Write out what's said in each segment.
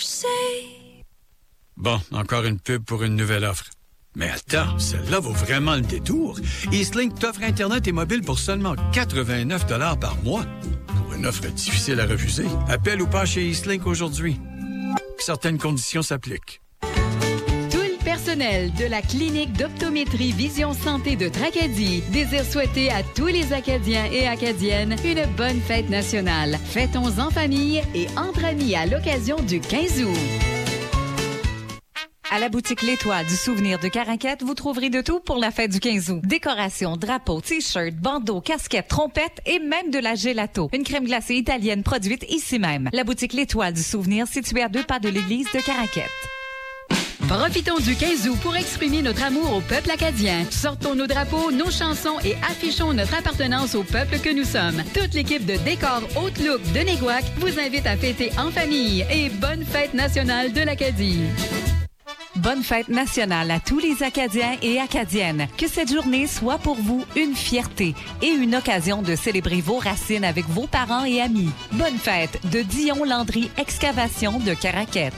Bon, encore une pub pour une nouvelle offre. Mais attends, celle-là vaut vraiment le détour. Eastlink t'offre Internet et mobile pour seulement 89 $ par mois. Pour une offre difficile à refuser, appelle ou pas chez Eastlink aujourd'hui. Certaines conditions s'appliquent. Personnel de la clinique d'optométrie Vision Santé de Tracadie désire souhaiter à tous les Acadiens et Acadiennes une bonne fête nationale. Fêtons en famille et entre amis à l'occasion du 15 août. À la boutique L'Étoile du Souvenir de Caraquette, vous trouverez de tout pour la fête du 15 août. Décorations, drapeaux, t-shirts, bandeaux, casquettes, trompettes et même de la gelato. Une crème glacée italienne produite ici même. La boutique L'Étoile du Souvenir située à 2 pas de l'église de Caraquette. Profitons du 15 août pour exprimer notre amour au peuple acadien. Sortons nos drapeaux, nos chansons et affichons notre appartenance au peuple que nous sommes. Toute l'équipe de Décor Haute Look de Néguac vous invite à fêter en famille et bonne fête nationale de l'Acadie. Bonne fête nationale à tous les Acadiens et Acadiennes. Que cette journée soit pour vous une fierté et une occasion de célébrer vos racines avec vos parents et amis. Bonne fête de Dion Landry Excavation de Caraquette.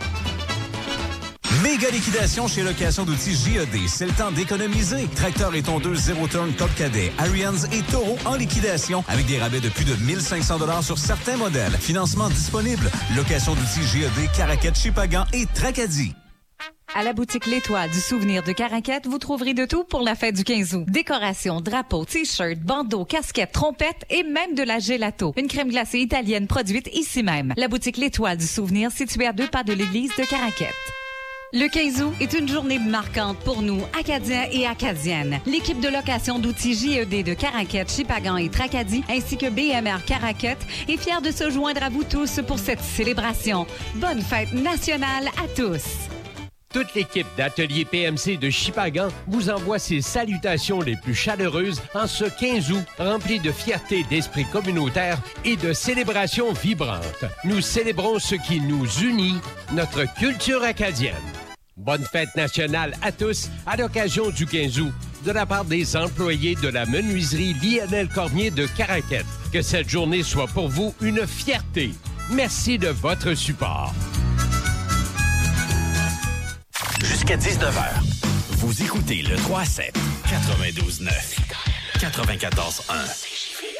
Méga liquidation chez Location d'outils JED. C'est le temps d'économiser. Tracteur et tondeuse 0 tonnes top cadet, Arians et Taureau en liquidation avec des rabais de plus de 1500 $ sur certains modèles. Financement disponible. Location d'outils JED, Caraquette, Chipagan et Tracadie. À la boutique L'Étoile du Souvenir de Caraquette, vous trouverez de tout pour la fête du 15 août. Décorations, drapeaux, t-shirts, bandeaux, casquettes, trompettes et même de la gelato. Une crème glacée italienne produite ici même. La boutique L'Étoile du Souvenir située à 2 pas de l'église de Caraquette. Le 15 août est une journée marquante pour nous, Acadiens et Acadiennes. L'équipe de location d'outils JED de Caraquette, Chipagan et Tracadie, ainsi que BMR Caraquette, est fière de se joindre à vous tous pour cette célébration. Bonne fête nationale à tous! Toute l'équipe d'Atelier PMC de Chipagan vous envoie ses salutations les plus chaleureuses en ce 15 août, rempli de fierté, d'esprit communautaire et de célébrations vibrantes. Nous célébrons ce qui nous unit, notre culture acadienne. Bonne fête nationale à tous à l'occasion du 15 août de la part des employés de la menuiserie Lionel Cormier de Caraquette. Que cette journée soit pour vous une fierté. Merci de votre support. Jusqu'à 19h, vous écoutez le 3-7, 92-9, 94-1.